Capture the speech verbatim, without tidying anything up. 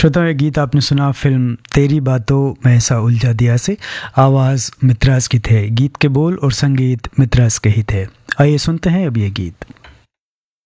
श्रोताओं, ये गीत आपने सुना फिल्म तेरी बातों में ऐसा उलझा दिया से। आवाज़ मित्रास की थे, गीत के बोल और संगीत मित्रास के ही थे। आइए सुनते हैं अब ये गीत।